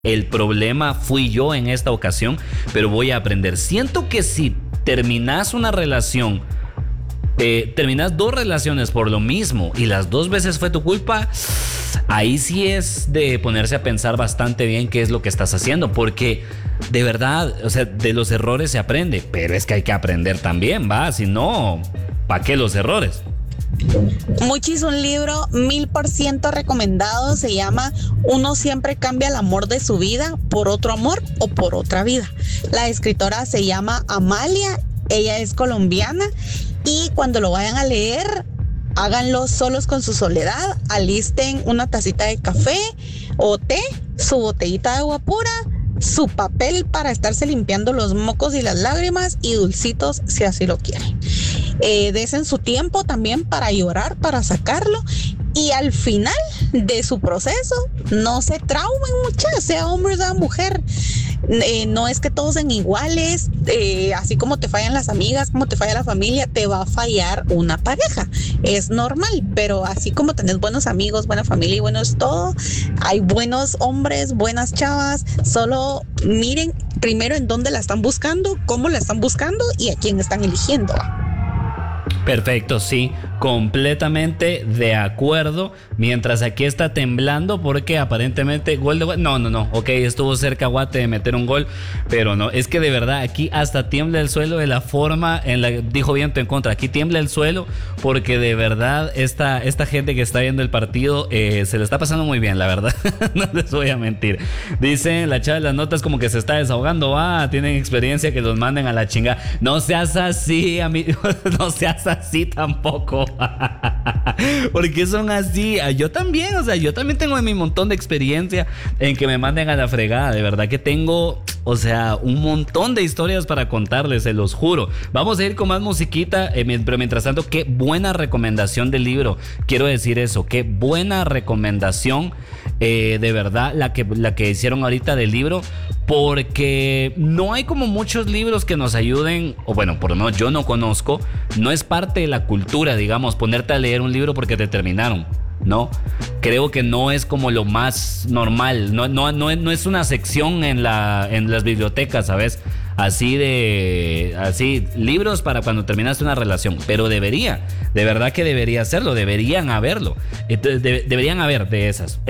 El problema fui yo en esta ocasión, pero voy a aprender. Siento que si terminas una relación, terminas dos relaciones por lo mismo y las dos veces fue tu culpa, ahí sí es de ponerse a pensar bastante bien qué es lo que estás haciendo, porque de verdad, o sea, de los errores se aprende, pero es que hay que aprender también, ¿va? Si no, ¿para qué los errores? Muchis, un libro 1000% recomendado, se llama Uno siempre cambia el amor de su vida por otro amor o por otra vida. La escritora se llama Amalia, ella es colombiana y cuando lo vayan a leer, háganlo solos con su soledad, alisten una tacita de café o té, su botellita de agua pura, su papel para estarse limpiando los mocos y las lágrimas y dulcitos si así lo quieren. Desen su tiempo también para llorar, para sacarlo y al final de su proceso no se traumen muchas, sea hombre o sea mujer. No es que todos sean iguales, así como te fallan las amigas, como te falla la familia, te va a fallar una pareja, es normal, pero así como tenés buenos amigos, buena familia y bueno es todo, hay buenos hombres, buenas chavas, solo miren primero en dónde la están buscando, cómo la están buscando y a quién están eligiendo. Perfecto, sí, completamente de acuerdo. Mientras aquí está temblando porque aparentemente gol de Guate. No, ok, estuvo cerca Guate de meter un gol, pero no, es que de verdad aquí hasta tiembla el suelo de la forma en la dijo viento en contra. Aquí tiembla el suelo porque de verdad esta gente que está viendo el partido se le está pasando muy bien, la verdad. No les voy a mentir. Dicen la chava de las notas como que se está desahogando. Tienen experiencia que los manden a la chingada. No seas así, amigo. No seas así tampoco. ¿Por qué son así? Yo también, o sea, yo también tengo mi montón de experiencia en que me manden a la fregada. De verdad que tengo, o sea, un montón de historias para contarles, se los juro. Vamos a ir con más musiquita, pero mientras tanto, qué buena recomendación del libro. Quiero decir eso, qué buena recomendación, de verdad, la que hicieron ahorita del libro. Porque no hay como muchos libros que nos ayuden, o bueno, por lo menos yo no conozco, no es parte de la cultura, digamos, ponerte a leer un libro porque te terminaron, ¿no? Creo que no es como lo más normal, no es una sección en las bibliotecas, ¿sabes? Así libros para cuando terminaste una relación, pero de verdad que debería hacerlo, deberían haberlo, deberían haber de esas.